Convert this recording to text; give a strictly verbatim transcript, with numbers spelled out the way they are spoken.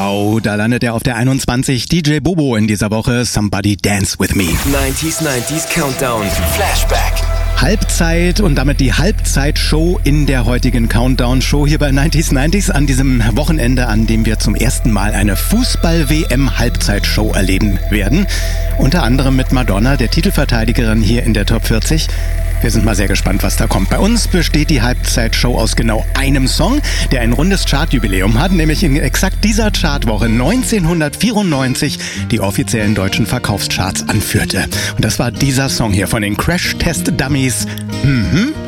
Genau, da landet er auf der einundzwanzig. D J Bobo in dieser Woche, Somebody Dance With Me. neunziger, neunziger Countdown, Flashback. Halbzeit und damit die Halbzeitshow in der heutigen Countdown-Show hier bei neunziger, neunziger an diesem Wochenende, an dem wir zum ersten Mal eine Fußball-W M-Halbzeitshow erleben werden. Unter anderem mit Madonna, der Titelverteidigerin hier in der Top vierzig. Wir sind mal sehr gespannt, was da kommt. Bei uns besteht die Halbzeitshow aus genau einem Song, der ein rundes Chartjubiläum hat, nämlich in exakt dieser Chartwoche neunzehnhundertvierundneunzig die offiziellen deutschen Verkaufscharts anführte. Und das war dieser Song hier von den Crash Test Dummies. Mhm.